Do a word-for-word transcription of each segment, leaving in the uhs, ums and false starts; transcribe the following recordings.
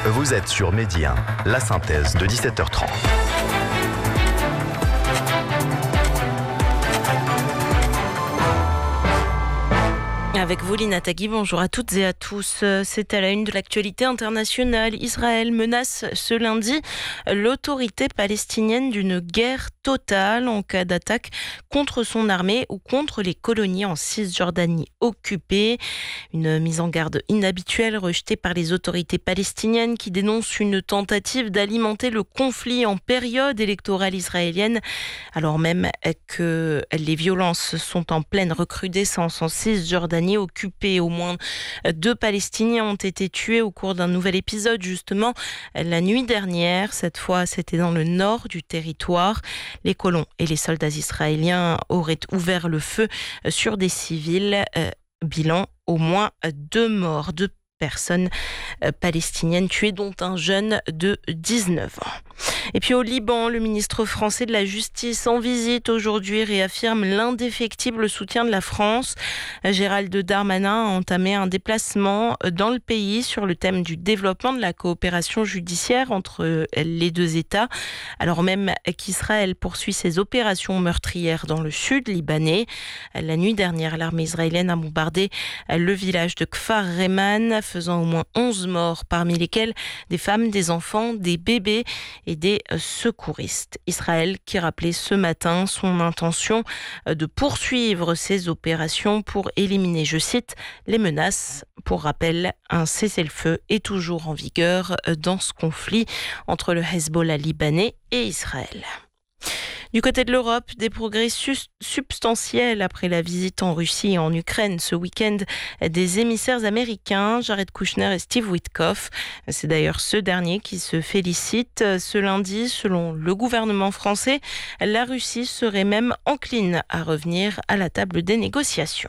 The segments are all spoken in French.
Vous êtes sur Midi un, la synthèse de dix-sept heures trente. Avec vous, Lina Tagui, bonjour à toutes et à tous. C'est à la une de l'actualité internationale. Israël menace ce lundi l'autorité palestinienne d'une guerre totale en cas d'attaque contre son armée ou contre les colonies en Cisjordanie occupée. Une mise en garde inhabituelle rejetée par les autorités palestiniennes qui dénoncent une tentative d'alimenter le conflit en période électorale israélienne, alors même que les violences sont en pleine recrudescence en Cisjordanie occupée. Au moins deux Palestiniens ont été tués au cours d'un nouvel épisode, justement la nuit dernière. Cette fois, c'était dans le nord du territoire. Les colons et les soldats israéliens auraient ouvert le feu sur des civils. Euh, bilan, au moins deux morts, deux personnes palestiniennes tuées, dont un jeune de dix-neuf ans. Et puis au Liban, le ministre français de la Justice en visite aujourd'hui réaffirme l'indéfectible soutien de la France. Gérald Darmanin a entamé un déplacement dans le pays sur le thème du développement de la coopération judiciaire entre les deux États, alors même qu'Israël poursuit ses opérations meurtrières dans le sud libanais. La nuit dernière, l'armée israélienne a bombardé le village de Kfar Reman, faisant au moins onze morts, parmi lesquels des femmes, des enfants, des bébés et des secouristes. Israël qui rappelait ce matin son intention de poursuivre ses opérations pour éliminer, je cite, les menaces. Pour rappel, un cessez-le-feu est toujours en vigueur dans ce conflit entre le Hezbollah libanais et Israël. Du côté de l'Europe, des progrès sus- substantiels après la visite en Russie et en Ukraine ce week-end des émissaires américains, Jared Kushner et Steve Witkoff. C'est d'ailleurs ce dernier qui se félicite. Ce lundi, selon le gouvernement français, la Russie serait même encline à revenir à la table des négociations.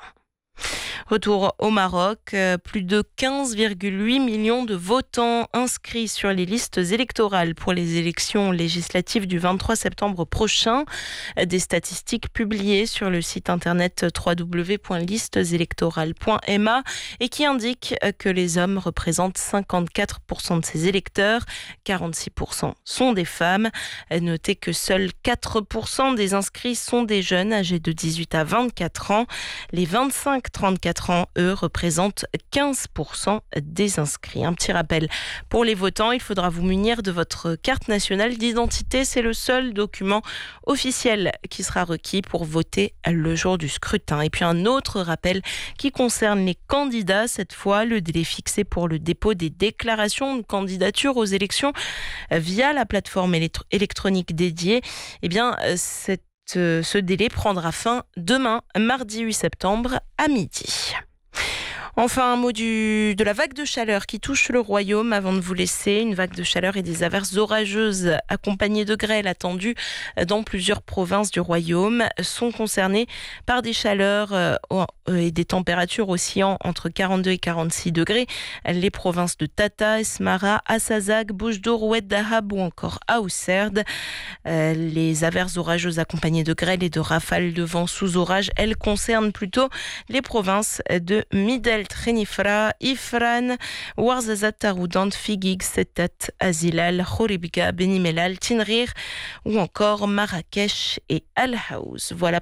Retour au Maroc, plus de quinze virgule huit millions de votants inscrits sur les listes électorales pour les élections législatives du vingt-trois septembre prochain. Des statistiques publiées sur le site internet w w w point listes électorales point m a et qui indiquent que les hommes représentent cinquante-quatre pour cent de ces électeurs, quarante-six pour cent sont des femmes. Notez que seuls quatre pour cent des inscrits sont des jeunes âgés de dix-huit à vingt-quatre ans. Les vingt-cinq à trente-quatre ans, eux, représentent quinze pour cent des inscrits. Un petit rappel pour les votants, il faudra vous munir de votre carte nationale d'identité. C'est le seul document officiel qui sera requis pour voter le jour du scrutin. Et puis un autre rappel qui concerne les candidats. Cette fois, le délai fixé pour le dépôt des déclarations de candidature aux élections via la plateforme électronique dédiée, eh bien, cette Ce délai prendra fin demain, mardi huit septembre, à midi. Enfin, un mot du, de la vague de chaleur qui touche le royaume avant de vous laisser. Une vague de chaleur et des averses orageuses accompagnées de grêle attendues dans plusieurs provinces du royaume sont concernées par des chaleurs et des températures oscillant entre quarante-deux et quarante-six degrés. Les provinces de Tata, Esmara, Assazag, Bouche-d'Or, Oued Dahab ou encore Aousserd. Les averses orageuses accompagnées de grêle et de rafales de vent sous orage, elles concernent plutôt les provinces de Midel, Trinifra, Ifran, Ouarzazat, Taroudant, Figig, Setat, Azilal, Khoribga, Beni Mellal, Tinrir ou encore Marrakech et Al Haouz. Voilà